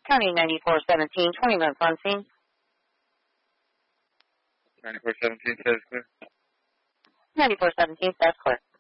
County 9417, 20 minutes on scene. 9417 says clear. 9417 says clear.